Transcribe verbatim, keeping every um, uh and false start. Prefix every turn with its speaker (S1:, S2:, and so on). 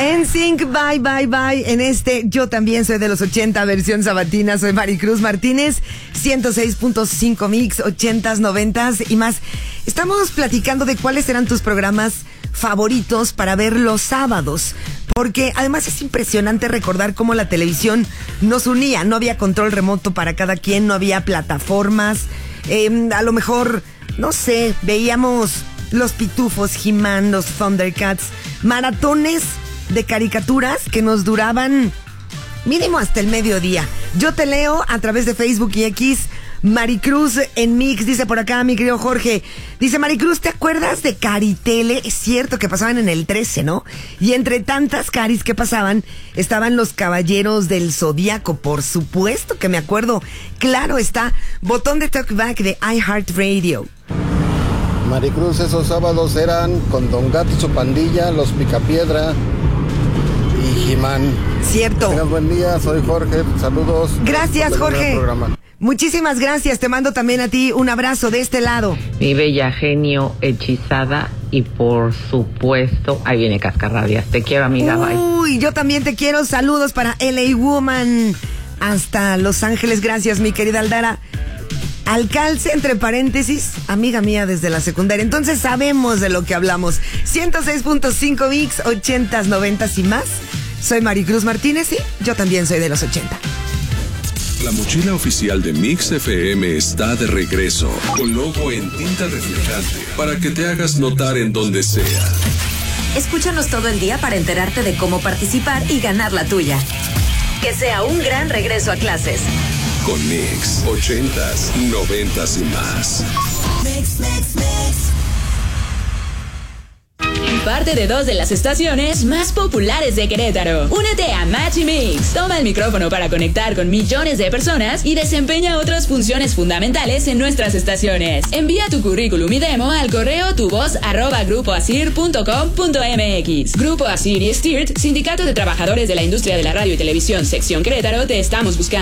S1: N Sync, bye, bye, bye. En este, yo también soy de los ochenta, versión sabatina. Soy Maricruz Martínez, ciento seis punto cinco Mix, ochentas, noventas y más. Estamos platicando de cuáles eran tus programas favoritos para ver los sábados, porque además es impresionante recordar cómo la televisión nos unía. No había control remoto para cada quien, no había plataformas. Eh, a lo mejor, no sé, veíamos los Pitufos, He-Man, los Thundercats, maratones de caricaturas que nos duraban mínimo hasta el mediodía. Yo te leo a través de Facebook y X. Maricruz en Mix, dice por acá mi querido Jorge. Dice Maricruz, ¿te acuerdas de Caritele? Es cierto que pasaban en el trece, ¿no? Y entre tantas caris que pasaban, estaban los Caballeros del Zodíaco. Por supuesto que me acuerdo. Claro está, botón de talkback de iHeartRadio.
S2: Maricruz, esos sábados eran con Don Gato y su pandilla, los Picapiedra y He-Man.
S1: Cierto.
S2: Tengas buen día, soy Jorge, saludos.
S1: Gracias, Jorge. Muchísimas gracias, te mando también a ti un abrazo de este lado.
S3: Mi bella genio hechizada y por supuesto, ahí viene Cascarrabias. Te quiero, amiga, bye.
S1: Uy, yo también te quiero, saludos para L A Woman hasta Los Ángeles, gracias mi querida Aldara. Alcalce, entre paréntesis, amiga mía desde la secundaria, entonces sabemos de lo que hablamos. ciento seis punto cinco Mix, ochentas, noventas y más. Soy Maricruz Martínez y yo también soy de los ochenta.
S4: La mochila oficial de Mix F M está de regreso, con logo en tinta reflejante, para que te hagas notar en donde sea.
S5: Escúchanos todo el día para enterarte de cómo participar y ganar la tuya. Que sea un gran regreso a clases.
S4: Con Mix, ochentas, noventas y más.
S6: Mix, mix, mix.
S7: Parte de dos de las estaciones más populares de Querétaro. Únete a Match y Mix. Toma el micrófono para conectar con millones de personas y desempeña otras funciones fundamentales en nuestras estaciones. Envía tu currículum y demo al correo tuvoz arroba grupo asir punto com punto mx. Grupo Asir y Stirt, Sindicato de Trabajadores de la Industria de la Radio y Televisión, Sección Querétaro, te estamos buscando.